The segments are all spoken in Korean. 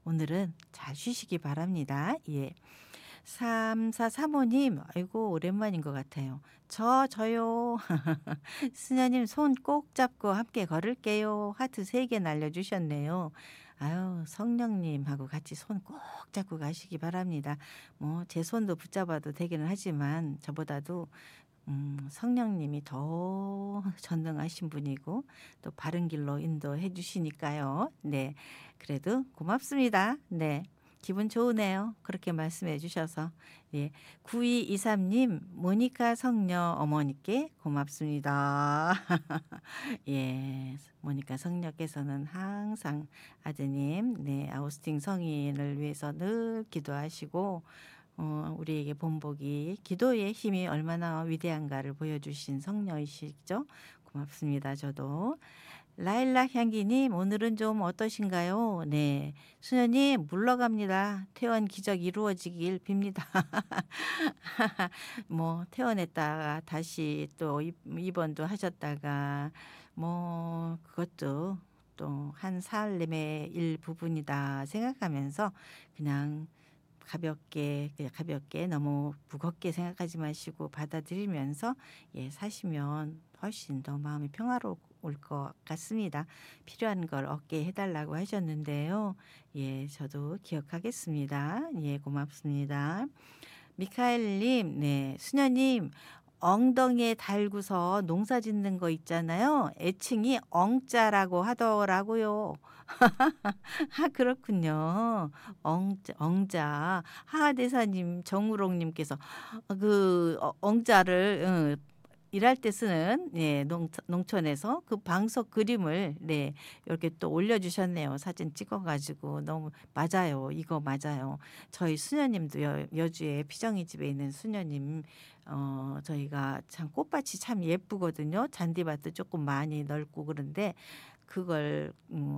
오늘은 잘 쉬시기 바랍니다. 예. 3435님, 아이고, 오랜만인 것 같아요. 저요. 수녀님 손 꼭 잡고 함께 걸을게요. 하트 3개 날려주셨네요. 아유, 성령님하고 같이 손 꼭 잡고 가시기 바랍니다. 뭐, 제 손도 붙잡아도 되기는 하지만 저보다도 성령님이 더 전능하신 분이고 또 바른 길로 인도해 주시니까요. 네. 그래도 고맙습니다. 네. 기분 좋으네요. 그렇게 말씀해 주셔서. 예. 9223님, 모니카 성녀 어머니께 고맙습니다. 예. 모니카 성녀께서는 항상 아드님, 네, 아우스팅 성인을 위해서 늘 기도하시고 우리에게 본보기 기도의 힘이 얼마나 위대한가를 보여주신 성녀이시죠. 고맙습니다. 저도. 라일락 향기님, 오늘은 좀 어떠신가요? 네. 수녀님, 물러갑니다. 퇴원 기적 이루어지길 빕니다. 뭐, 퇴원했다가 다시 또 입원도 하셨다가, 뭐, 그것도 또 한 살림의 일부분이다 생각하면서 그냥 가볍게 너무 무겁게 생각하지 마시고 받아들이면서 예, 사시면 훨씬 더 마음이 평화로울 것 같습니다. 필요한 걸 얻게 해달라고 하셨는데요. 예, 저도 기억하겠습니다. 예, 고맙습니다. 미카엘님, 네, 수녀님, 엉덩이에 달고서 농사 짓는 거 있잖아요. 애칭이 엉자라고 하더라고요. 아, 그렇군요. 엉자. 하하대사님, 정우롱님께서 엉자를 일할 때 쓰는 예, 농촌에서 그 방석 그림을 네, 이렇게 또 올려주셨네요. 사진 찍어가지고 너무 맞아요. 이거 맞아요. 저희 수녀님도 여주에 피정이 집에 있는 수녀님 저희가 참 꽃밭이 참 예쁘거든요. 잔디밭도 조금 많이 넓고 그런데 그걸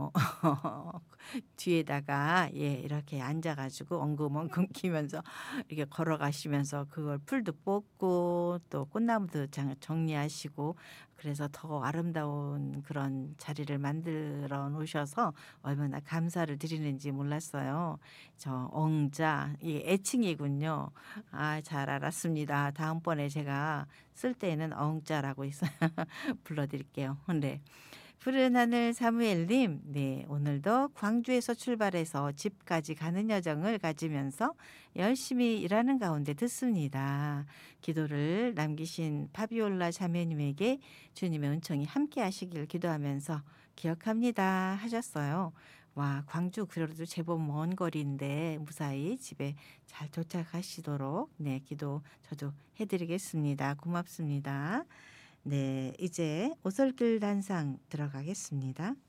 뒤에다가 예, 이렇게 앉아가지고 엉금엉금 키면서 이렇게 걸어가시면서 그걸 풀도 뽑고 또 꽃나무도 정리하시고 그래서 더 아름다운 그런 자리를 만들어 놓으셔서 얼마나 감사를 드리는지 몰랐어요. 저 엉자 이게 애칭이군요. 아, 잘 알았습니다. 다음번에 제가 쓸 때에는 엉자라고 있어요. 불러드릴게요. 네. 푸른 하늘 사무엘님, 네, 오늘도 광주에서 출발해서 집까지 가는 여정을 가지면서 열심히 일하는 가운데 듣습니다. 기도를 남기신 파비올라 자매님에게 주님의 은총이 함께 하시길 기도하면서 기억합니다 하셨어요. 와, 광주 그래도 제법 먼 거리인데 무사히 집에 잘 도착하시도록 네, 기도 저도 해드리겠습니다. 고맙습니다. 네, 이제 오솔길 단상 들어가겠습니다.